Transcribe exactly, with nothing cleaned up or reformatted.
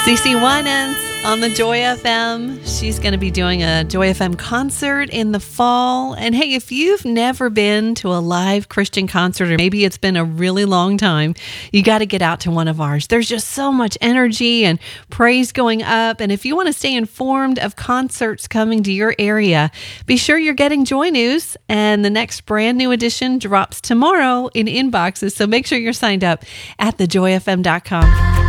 CeCe Winans on the Joy F M. She's going to be doing a Joy F M concert in the fall. And hey, if you've never been to a live Christian concert, or maybe it's been a really long time, you got to get out to one of ours. There's just so much energy and praise going up. And if you want to stay informed of concerts coming to your area, be sure you're getting Joy News. And the next brand new edition drops tomorrow in inboxes. So make sure you're signed up at the joy f m dot com.